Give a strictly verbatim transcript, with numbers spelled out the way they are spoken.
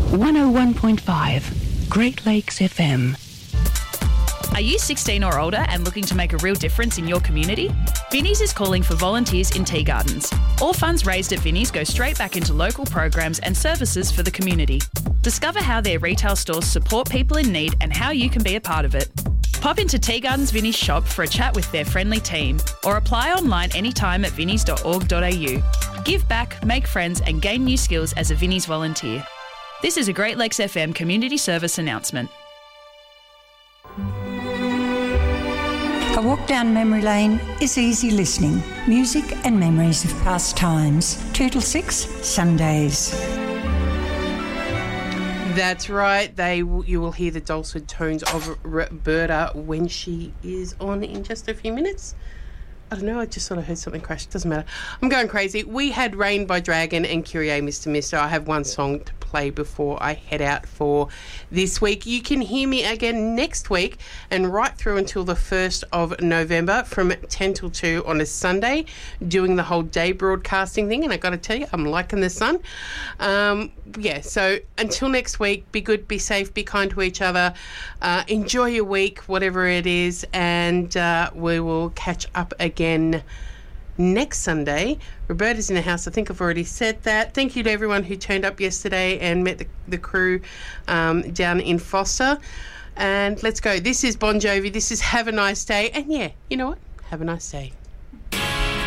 one oh one point five Great Lakes F M. Are you sixteen or older and looking to make a real difference in your community? Vinnie's is calling for volunteers in tea gardens. All funds raised at Vinnie's go straight back into local programs and services for the community. Discover how their retail stores support people in need and how you can be a part of it. Pop into Tea Gardens Vinnie's shop for a chat with their friendly team, or apply online anytime at vinnies dot org dot a u. Give back, make friends and gain new skills as a Vinnie's volunteer. This is a Great Lakes F M community service announcement. A walk down memory lane is easy listening. Music and memories of past times. two till six, Sundays. That's right. They you will hear the dulcet tones of Roberta when she is on in just a few minutes. I don't know, I just sort of heard something crash. Doesn't matter. I'm going crazy. We had Rain by Dragon and Kyrie Mister Mister. I have one song to play before I head out for this week. You can hear me again next week and right through until the first of November from ten till two on a Sunday, doing the whole day broadcasting thing. And I got to tell you, I'm liking the sun. Um, yeah, so until next week, be good, be safe, be kind to each other. Uh, enjoy your week, whatever it is, and uh, we will catch up again next Sunday. Roberta's in the house. I think I've already said that. Thank you to everyone who turned up yesterday and met the, the crew um, down in Foster. And let's go. This is Bon Jovi. This is Have a Nice Day. And yeah, you know what? Have a nice day.